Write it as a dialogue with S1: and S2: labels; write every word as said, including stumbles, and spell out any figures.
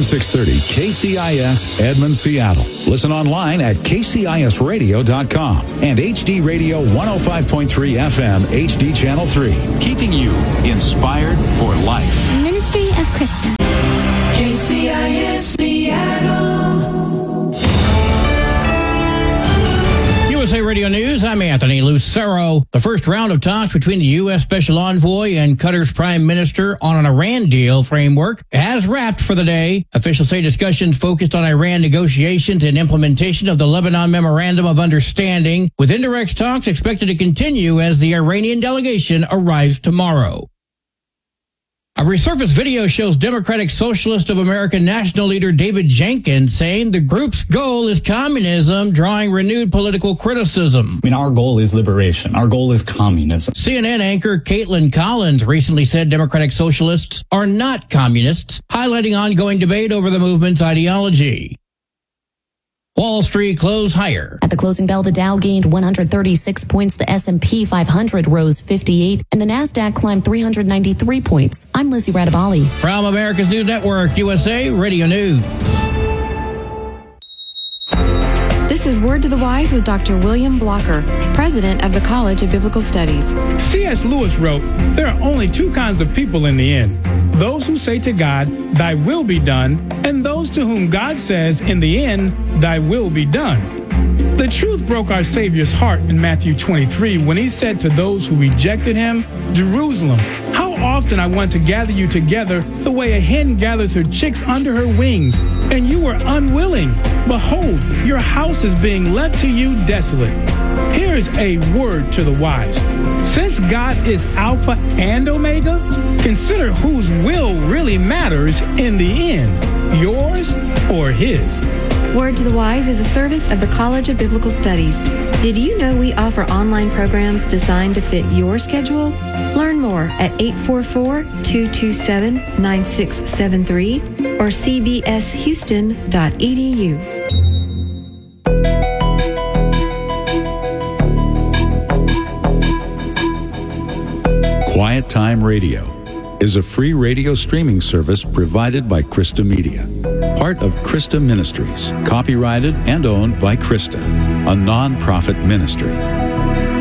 S1: M six thirty K C I S Edmond, Seattle. Listen online at K C I S radio dot com and H D Radio one oh five point three F M H D Channel three. Keeping you inspired for life.
S2: Ministry of Krista.
S3: K C I S Seattle.
S4: U S A Radio News, I'm Anthony Lucero. The first round of talks between the U S Special Envoy and Qatar's Prime Minister on an Iran deal framework has wrapped for the day. Officials say discussions focused on Iran negotiations and implementation of the Lebanon Memorandum of Understanding, with indirect talks expected to continue as the Iranian delegation arrives tomorrow. A resurfaced video shows Democratic Socialist of America National Leader David Jenkins saying the group's goal is communism, drawing renewed political criticism.
S5: I mean, our goal is liberation. Our goal is communism.
S4: C N N anchor Caitlin Collins recently said Democratic Socialists are not communists, highlighting ongoing debate over the movement's ideology. Wall Street closed higher.
S6: At the closing bell, the Dow gained one hundred thirty-six points, the S and P five hundred rose fifty-eight, and the Nasdaq climbed three hundred ninety-three points. I'm Lizzie Radabali.
S4: From America's News Network, U S A Radio News.
S7: This is Word to the Wise with Doctor William Blocker, president of the College of Biblical Studies.
S8: C S Lewis wrote, "There are only two kinds of people in the end. Those who say to God, 'Thy will be done,' and those to whom God says, 'In the end, thy will be done.'" The truth broke our Savior's heart in Matthew twenty-three when he said to those who rejected him, "Jerusalem, how often I want to gather you together the way a hen gathers her chicks under her wings, and you were unwilling. Behold, your house is being left to you desolate." Here is a word to the wise. Since God is Alpha and Omega, consider whose will really matters in the end, yours or his.
S7: Word to the Wise is a service of the College of Biblical Studies. Did you know we offer online programs designed to fit your schedule? Learn more at eight four four, two two seven, nine six seven three or c b s houston dot e d u.
S1: Quiet Time Radio is a free radio streaming service provided by Krista Media, part of Krista Ministries, copyrighted and owned by Krista, a non-profit ministry.